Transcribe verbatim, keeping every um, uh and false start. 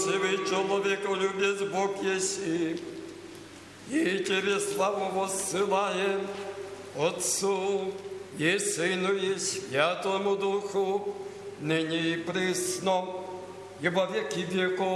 живый человеколюбец Бог еси, и Тебе славу воссылаем Отцу и Сыну и Святому Духу, ныне и присно, и во веки веков.